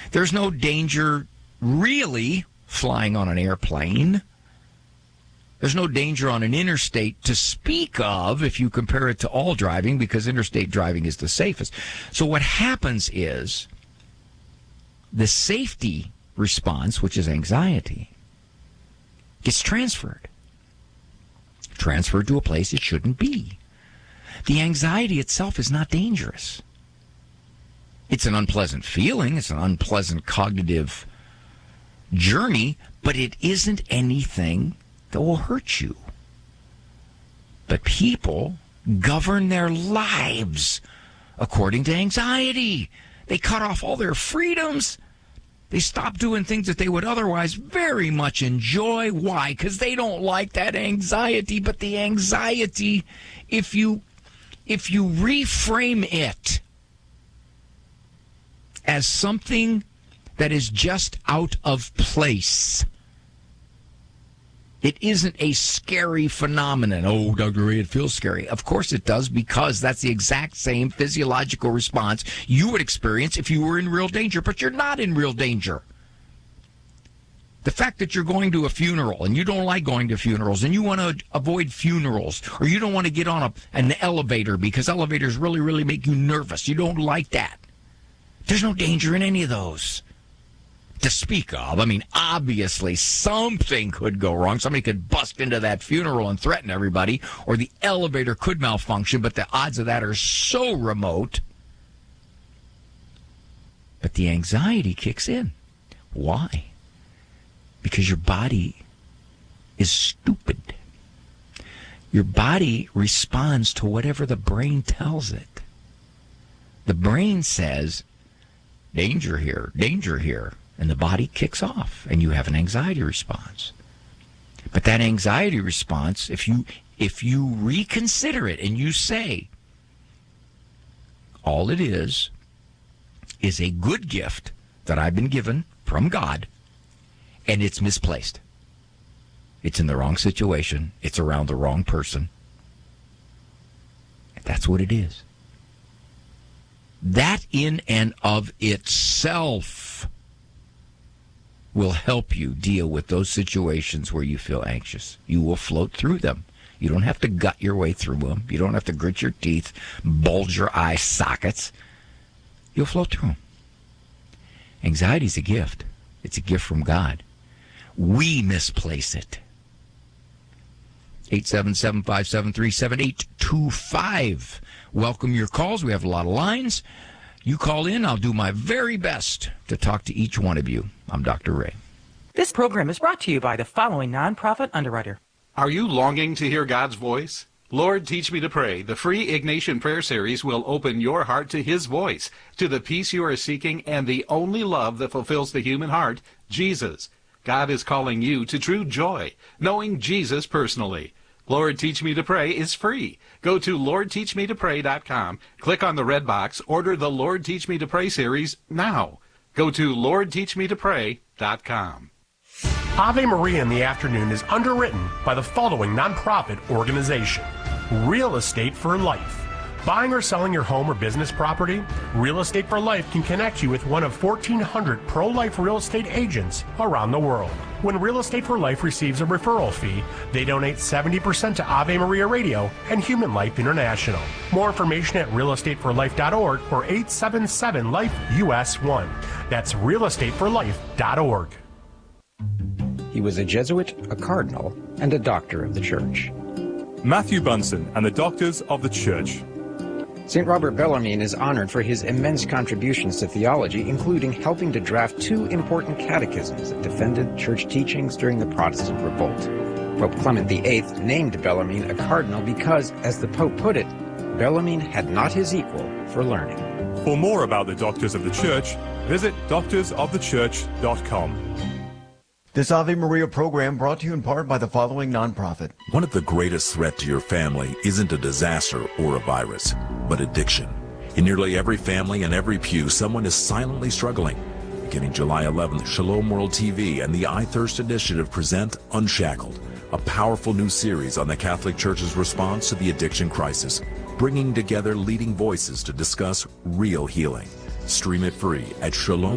There's no danger really flying on an airplane. There's no danger on an interstate to speak of if you compare it to all driving, because interstate driving is the safest. So what happens is the safety response, which is anxiety, gets transferred to a place it shouldn't be. The anxiety itself is not dangerous. It's an unpleasant feeling. It's an unpleasant cognitive journey, but it isn't anything that will hurt you. But people govern their lives according to anxiety. They cut off all their freedoms. They stop doing things that they would otherwise very much enjoy. Why? Because they don't like that anxiety. But the anxiety, if you reframe it as something that is just out of place, it isn't a scary phenomenon. Oh, Dr. Ray, it feels scary. Of course it does, because that's the exact same physiological response you would experience if you were in real danger, but you're not in real danger. The fact that you're going to a funeral and you don't like going to funerals and you want to avoid funerals, or you don't want to get on an elevator because elevators really, really make you nervous. You don't like that. There's no danger in any of those to speak of. I mean, obviously something could go wrong. Somebody could bust into that funeral and threaten everybody, or the elevator could malfunction, but the odds of that are so remote. But the anxiety kicks in. Why? Because your body is stupid. Your body responds to whatever the brain tells it. The brain says, danger here, danger here. And the body kicks off, and you have an anxiety response. But that anxiety response, if you reconsider it and you say, all it is a good gift that I've been given from God, and it's misplaced. It's in the wrong situation. It's around the wrong person. That's what it is. That in and of itself will help you deal with those situations where you feel anxious. You will float through them. You don't have to gut your way through them. You don't have to grit your teeth, bulge your eye sockets. You'll float through them. Anxiety is a gift. It's a gift from God. We misplace it. 877-573-7825. Welcome your calls. We have a lot of lines. You call in, I'll do my very best to talk to each one of you. I'm Dr. Ray. This program is brought to you by the following nonprofit underwriter. Are you longing to hear God's voice? Lord, Teach Me to Pray, the free Ignatian Prayer Series, will open your heart to His voice, to the peace you are seeking, and the only love that fulfills the human heart, Jesus. God is calling you to true joy, knowing Jesus personally. Lord, Teach Me to Pray is free. Go to LordTeachMeToPray.com, click on the red box, order the Lord Teach Me to Pray series now. Go to LordTeachMeToPray.com. Ave Maria in the Afternoon is underwritten by the following nonprofit organization: Real Estate for Life. Buying or selling your home or business property? Real Estate for Life can connect you with one of 1,400 pro-life real estate agents around the world. When Real Estate for Life receives a referral fee, they donate 70% to Ave Maria Radio and Human Life International. More information at realestateforlife.org or 877-LIFE-US1. That's realestateforlife.org. He was a Jesuit, a cardinal, and a doctor of the Church. Matthew Bunson and the Doctors of the Church. St. Robert Bellarmine is honored for his immense contributions to theology, including helping to draft 2 important catechisms that defended church teachings during the Protestant revolt. Pope Clement VIII named Bellarmine a cardinal because, as the Pope put it, Bellarmine had not his equal for learning. For more about the Doctors of the Church, visit doctorsofthechurch.com. This Ave Maria program brought to you in part by the following nonprofit. One of the greatest threats to your family isn't a disaster or a virus, but addiction. In nearly every family and every pew, someone is silently struggling. Beginning July 11th, Shalom World TV and the I Thirst Initiative present Unshackled, a powerful new series on the Catholic Church's response to the addiction crisis, bringing together leading voices to discuss real healing. Stream it free at Shalom.